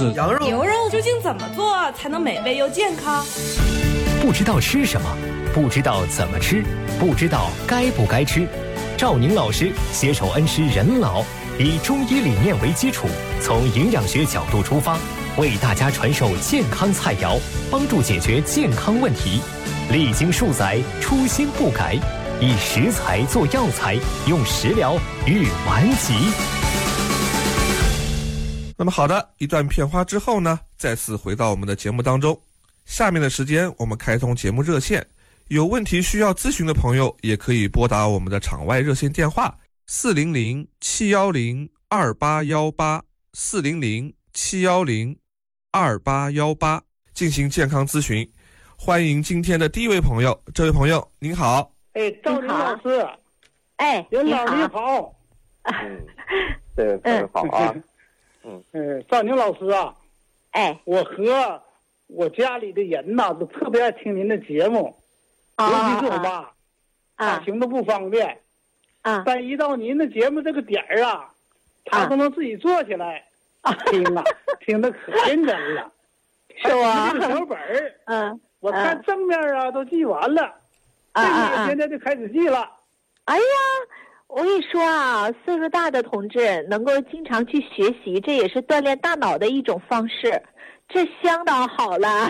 子、 羊肉、 牛肉究竟怎么做才能美味又健康？ 不知道吃什么，不知道怎么吃，不知道该不该吃。赵宁老师携手恩施人老，以中医理念为基础，从营养学角度出发，为大家传授健康菜肴，帮助解决健康问题。历经数载，初心不改，以食材做药材，用食疗御顽疾。 那么好的，一段片花之后呢，再次回到我们的节目当中。下面的时间我们开通节目热线，有问题需要咨询的朋友也可以拨打我们的场外热线电话400-710-2818 400-710-2818进行健康咨询。欢迎今天的第一位朋友，这位朋友您好。 赵宁老师，任老你好。 这个好啊。 赵宁老师啊，我和我家里的人呐都特别爱听您的节目，尤其是我妈，行动不方便，但一到您的节目这个点儿啊，她都能自己坐起来听啊，听得可认真了。是吧？这个小本儿，我看正面啊都记完了，这个现在就开始记了。 哎呀，我跟你说啊，岁数大的同志能够经常去学习，这也是锻炼大脑的一种方式，这相当好了。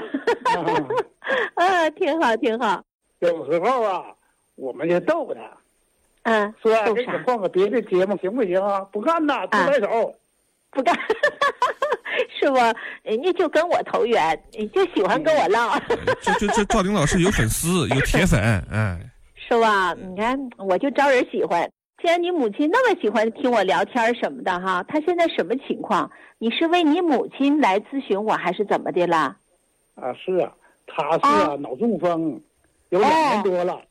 挺好挺好。 有时候啊，我们就逗他，说给你换个别的节目行不行啊？不干呐，自来手。 不干。是吧？人家就跟我投缘，你就喜欢跟我唠。 这赵宁老师有粉丝，有铁粉， 是吧？你看，我就招人喜欢。既然你母亲那么喜欢听我聊天什么的哈，她现在什么情况？你是为你母亲来咨询我，还是怎么的啦？ 是啊，她是脑中风，有2年多了。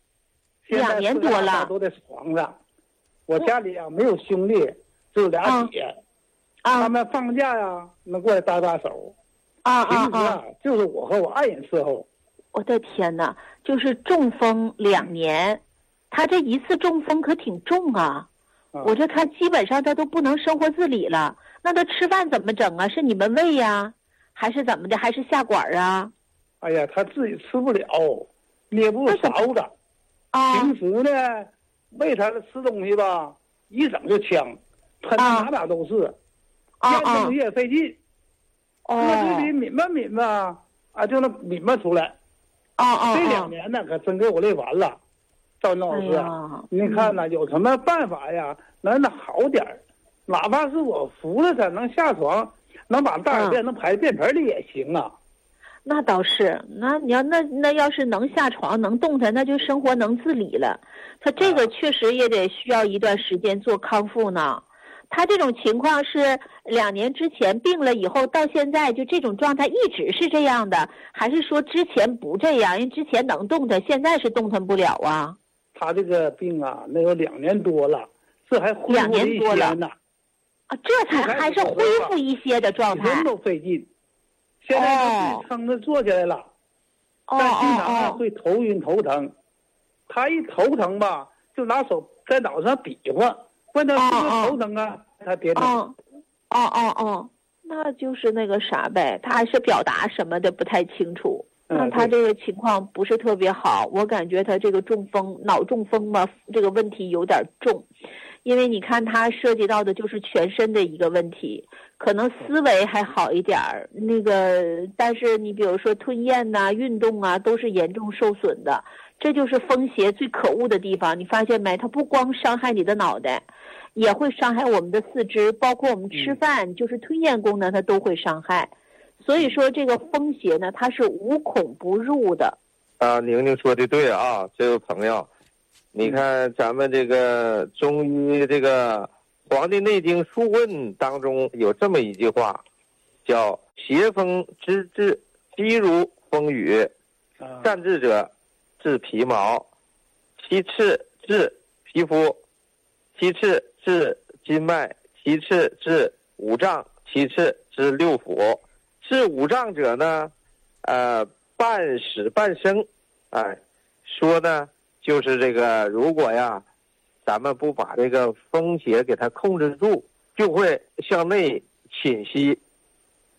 2年多了， 都在床上。我家里啊没有兄弟，只有俩姐。他们放假呀，能过来搭搭手。平时啊，就是我和我爱人伺候。 我的天哪，就是中风2年，他这一次中风可挺重啊。我这看基本上他都不能生活自理了。那他吃饭怎么整啊？是你们喂呀，还是怎么的？还是下管啊？ 哎呀，他自己吃不了，捏不住勺子。平时呢，喂他吃东西吧，一整就呛，喷的哪都是。咽东西也费劲，搁嘴里抿吧抿吧，就能抿吧出来。这2年呢，可真给我累完了。赵宁老师，您看呢，有什么办法呀，能让他好点儿？哪怕是我扶着他能下床，能把大便能排便盆里也行啊。 那倒是，那你要那要是能下床能动弹，那就生活能自理了。他这个确实也得需要一段时间做康复呢。他这种情况是2年之前病了以后到现在就这种状态一直是这样的，还是说之前不这样？因为之前能动弹，现在是动弹不了啊。 他这个病啊，那有2年多了，这还恢复一些呢。 这才还是恢复一些的状态。 人都费劲，现在他自己撑着坐起来了，但经常会头晕头疼。他一头疼吧，就拿手在脑上比划。问他是不是头疼啊？他别疼。 那就是那个啥呗，他还是表达什么的不太清楚。那他这个情况不是特别好，我感觉他这个脑中风吧，这个问题有点重，因为你看他涉及到的就是全身的一个问题，可能思维还好一点儿，但是你比如说吞咽呐、运动啊，都是严重受损的。这就是风邪最可恶的地方，你发现没？它不光伤害你的脑袋，也会伤害我们的四肢，包括我们吃饭，就是吞咽功能它都会伤害。所以说这个风邪呢，它是无孔不入的。 宁宁说的对啊，这位朋友，你看咱们这个中医这个《黄帝内经·素问》当中有这么一句话，叫邪风之至，疾如风雨，善治者治皮毛，其次治皮肤，其次治筋脉，其次治五脏，其次治六腑。治五脏者呢，半死半生，说呢就是这个，如果呀，咱们不把这个风邪给它控制住，就会向内侵袭，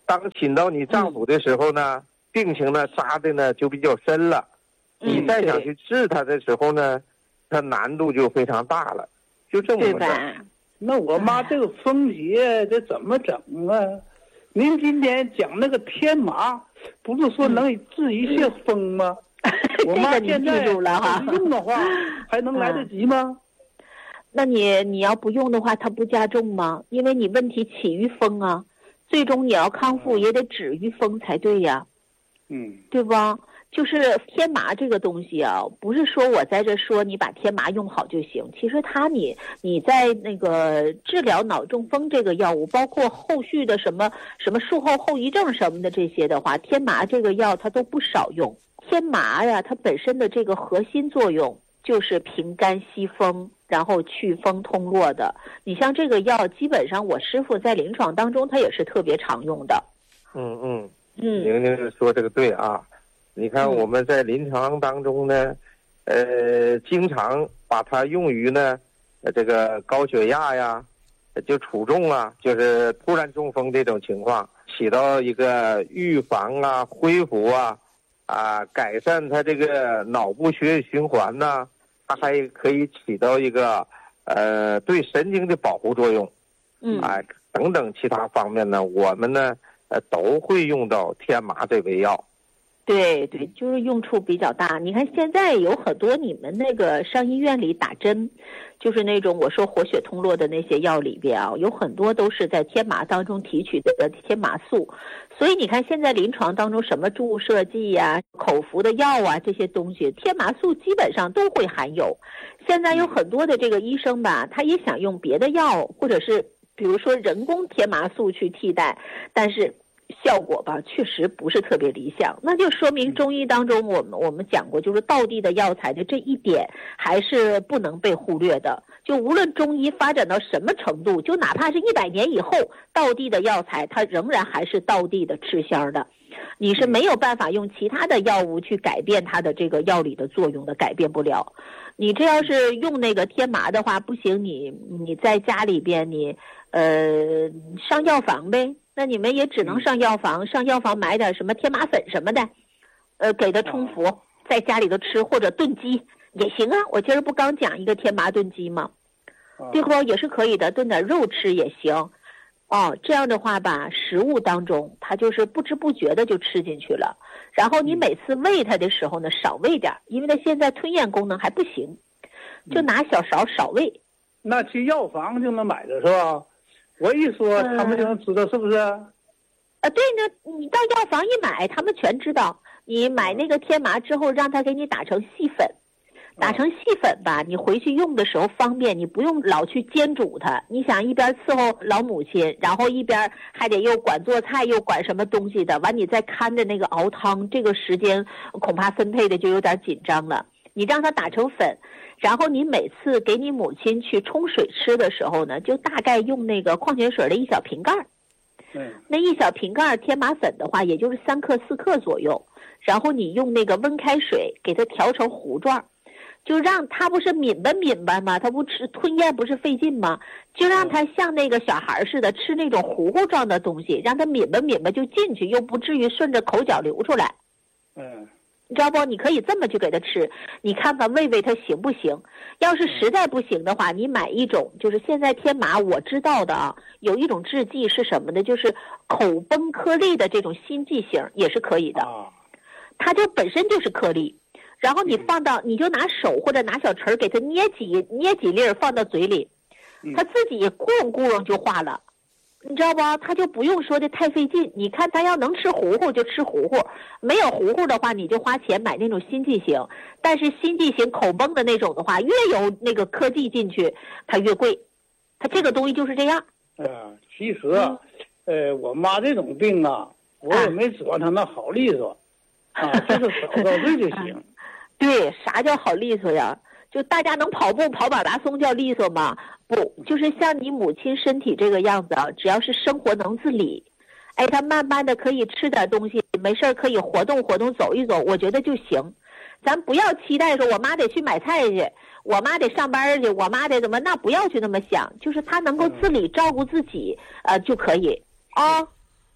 当亲到你脏腑的时候呢，病情呢杀的呢就比较深了，你再想去治它的时候呢，它难度就非常大了，就这么回事。 那我妈这个风邪这怎么整啊？您今天讲那个天麻，不是说能治一些风吗？我妈现在用的话，还能来得及吗？ 那你要不用的话，它不加重吗？因为你问题起于风啊，最终你要康复也得止于风才对呀。对吧？就是天麻这个东西啊，不是说我在这说你把天麻用好就行。其实你在那个治疗脑中风这个药物，包括后续的什么术后后遗症什么的这些的话，天麻这个药它都不少用。天麻呀，它本身的这个核心作用就是平肝息风，然后祛风通络的。你像这个药，基本上我师傅在临床当中他也是特别常用的。 宁宁说这个对啊。你看我们在临床当中呢，经常把它用于呢，这个高血压呀，就处中啊，就是突然中风这种情况，起到一个预防啊、恢复啊、改善它这个脑部血液循环呐，它还可以起到一个对神经的保护作用，等等其他方面呢，我们呢都会用到天麻这味药。 对，就是用处比较大。你看现在有很多你们那个上医院里打针，就是那种我说活血通络的那些药里边啊，有很多都是在天麻当中提取的天麻素。所以你看现在临床当中什么注射剂呀、口服的药啊，这些东西天麻素基本上都会含有。现在有很多的这个医生吧，他也想用别的药，或者是比如说人工天麻素去替代，但是效果吧确实不是特别理想。那就说明中医当中我们讲过，就是道地的药材的这一点还是不能被忽略的。就无论中医发展到什么程度，就哪怕是100年以后，道地的药材它仍然还是道地的吃香的。你是没有办法用其他的药物去改变它的这个药理的作用的，改变不了。你这要是用那个天麻的话不行，你在家里边你上药房呗。那你们也只能上药房买点什么天麻粉什么的，给它冲服，在家里头吃，或者炖鸡也行啊。我今儿不刚讲一个天麻炖鸡吗？对不？也是可以的，炖点肉吃也行。这样的话吧，食物当中它就是不知不觉的就吃进去了。然后你每次喂它的时候呢，少喂点，因为它现在吞咽功能还不行，就拿小勺少喂。 那去药房就能买的是吧？我一说他们就能知道是不是？对呢，你到药房一买，他们全知道。你买那个天麻之后，让他给你打成细粉，打成细粉吧，你回去用的时候方便，你不用老去煎煮它。你想一边伺候老母亲，然后一边还得又管做菜又管什么东西的，完你再看着那个熬汤，这个时间恐怕分配的就有点紧张了。你让它打成粉，然后你每次给你母亲去冲水吃的时候呢，就大概用那个矿泉水的1小瓶盖。那1小瓶盖天麻粉的话，也就是3克4克左右。然后你用那个温开水给它调成糊状，就让它不是抿吧吗？它不吃吞咽不是费劲吗？就让它像那个小孩似的吃那种糊糊状的东西，让它抿吧就进去，又不至于顺着口角流出来。你知道不？你可以这么去给他吃，你看看喂它行不行？要是实在不行的话，你买一种，就是现在天麻我知道的啊，有一种制剂是什么呢？就是口崩颗粒的这种心剂型也是可以的，它就本身就是颗粒，然后你放到，你就拿手或者拿小匙给它捏几粒放到嘴里，它自己咕噜咕噜就化了。你知道吧？他就不用说的太费劲。你看他要能吃糊糊就吃糊糊，没有糊糊的话你就花钱买那种心剂型。但是心剂型口崩的那种的话，越有那个科技进去它越贵，它这个东西就是这样。 其实我妈这种病啊，我也没指望她能好利索就是少遭罪就行。 对，啥叫好利索呀？就大家能跑步跑马拉松叫利索吗？不，就是像你母亲身体这个样子啊，只要是生活能自理，她慢慢的可以吃点东西，没事可以活动活动走一走，我觉得就行。咱不要期待说我妈得去买菜去，我妈得上班去，我妈得怎么，那不要去那么想，就是她能够自理照顾自己就可以啊。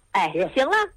哎，行了。